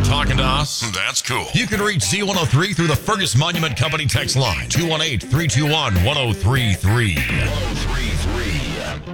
talking to us? That's cool. You can reach Z103 through the Fergus Monument Company text line, 218-321-1033.